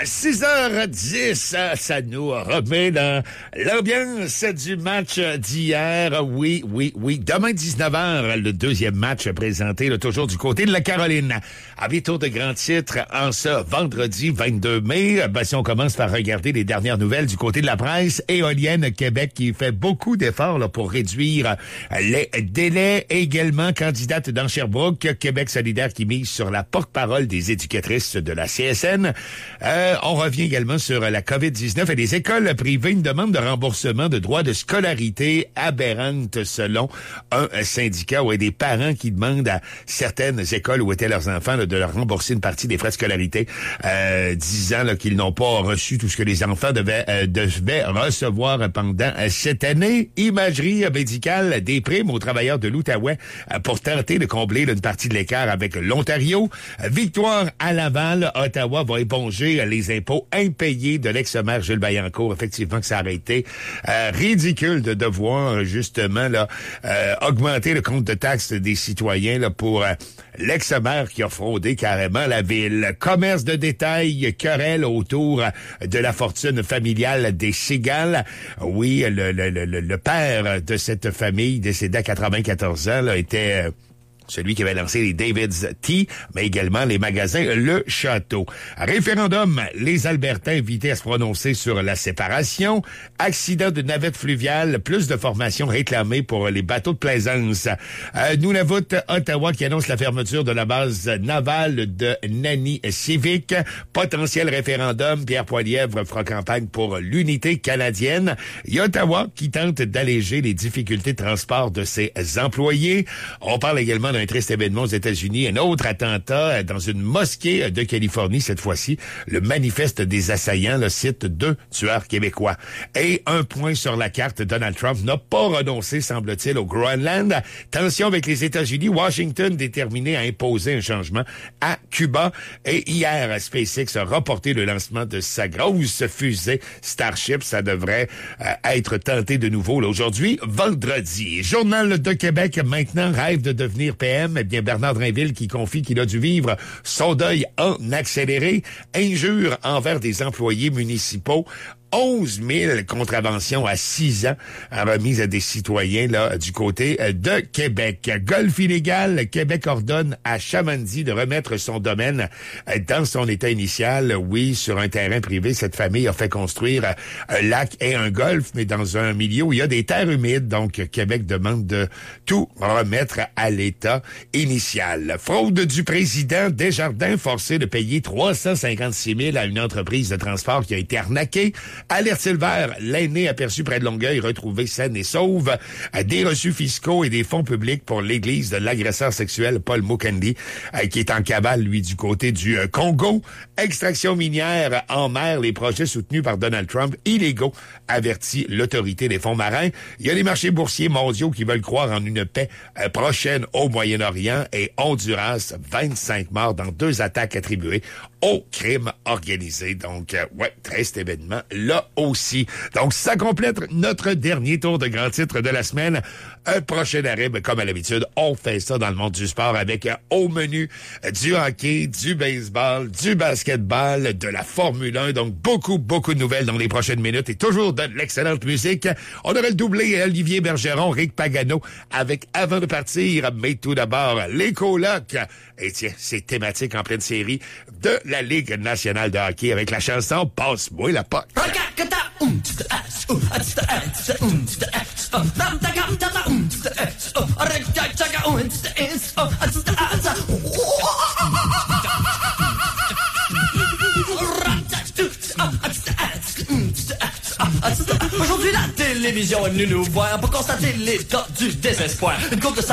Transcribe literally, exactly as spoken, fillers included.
six heures dix, ça nous remet dans l'ambiance du match d'hier. Oui, oui, oui. Demain, dix-neuf heures, le deuxième match présenté, là, toujours du côté de la Caroline. Avis tour de grand titre en ce vendredi vingt-deux mai. Ben, si on commence par regarder les dernières nouvelles du côté de la presse, Éolienne Québec qui fait beaucoup d'efforts là, pour réduire les délais. Également, candidate dans Sherbrooke, Québec solidaire qui mise sur la porte-parole des éducatrices de la C S N. Euh, on revient également sur la covid dix-neuf et les écoles privées. Une demande de remboursement de droits de scolarité aberrante selon un syndicat où il y a des parents qui demandent à certaines écoles où étaient leurs enfants là, de leur rembourser une partie des frais de scolarité, euh, disant là, qu'ils n'ont pas reçu tout ce que les enfants devaient, euh, devaient recevoir pendant euh, cette année. Imagerie médicale des primes aux travailleurs de l'Outaouais euh, pour tenter de combler là, une partie de l'écart avec l'Ontario. Victoire à Laval, Ottawa va éponger les impôts impayés de l'ex-maire Gilles Vaillancourt. Effectivement que ça a été euh, ridicule de devoir justement là euh, augmenter le compte de taxes des citoyens là pour euh, l'ex-maire qui a fraudé carrément la ville. Commerce de détail, querelle autour de la fortune familiale des Cigales. Oui, le, le, le, le père de cette famille décédé à quatre-vingt-quatorze ans là, était... Euh, celui qui avait lancé les David's Tea, mais également les magasins Le Château. Référendum, les Albertains invités à se prononcer sur la séparation. Accident de navette fluviale, plus de formations réclamées pour les bateaux de plaisance. Euh, Nunavut, Ottawa qui annonce la fermeture de la base navale de Nanisivik. Potentiel référendum, Pierre Poilievre fera campagne pour l'unité canadienne. Et Ottawa qui tente d'alléger les difficultés de transport de ses employés. On parle également d'un triste événement aux États-Unis, un autre attentat dans une mosquée de Californie, cette fois-ci. Le manifeste des assaillants le cite deux tueurs québécois. Et un point sur la carte, Donald Trump n'a pas renoncé, semble-t-il, au Groenland. Tension avec les États-Unis, Washington déterminé à imposer un changement à Cuba. Et hier, SpaceX a reporté le lancement de sa grosse fusée Starship. Ça devrait euh, être tenté de nouveau là, aujourd'hui, vendredi. Journal de Québec, maintenant, rêve de devenir P M, eh bien Bernard Drainville qui confie qu'il a dû vivre son deuil en accéléré, injure envers des employés municipaux, onze mille contraventions à six ans remises à des citoyens là du côté de Québec. Golf illégal, Québec ordonne à Chamandy de remettre son domaine dans son état initial. Oui, sur un terrain privé, cette famille a fait construire un lac et un golf, mais dans un milieu où il y a des terres humides. Donc, Québec demande de tout remettre à l'état initial. Fraude du président Desjardins, forcé de payer trois cent cinquante-six mille à une entreprise de transport qui a été arnaquée. Alerte Silver, l'aîné aperçu près de Longueuil, retrouvé saine et sauve. Des reçus fiscaux et des fonds publics pour l'église de l'agresseur sexuel Paul Mukendi, qui est en cavale, lui, du côté du Congo. Extraction minière en mer, les projets soutenus par Donald Trump, illégaux, avertit l'autorité des fonds marins. Il y a les marchés boursiers mondiaux qui veulent croire en une paix prochaine au Moyen-Orient et Honduras, vingt-cinq morts dans deux attaques attribuées au crime organisé. Donc, euh, ouais, triste événement là aussi. Donc, ça complète notre dernier tour de grand titre de la semaine. Un prochain arrêt, ben, comme à l'habitude, on fait ça dans le monde du sport avec euh, au menu euh, du hockey, du baseball, du basketball, de la Formule un. Donc, beaucoup, beaucoup de nouvelles dans les prochaines minutes et toujours de l'excellente musique. On aurait le doublé Olivier Bergeron, Rick Pagano avec Avant de partir, mais tout d'abord, les colocs. Et tiens, c'est thématique en pleine série de la Ligue nationale de hockey avec la chanson « Passe-moi la pote ». Aujourd'hui, la télévision est venue nous voir pour constater l'état du désespoir. Une coupe de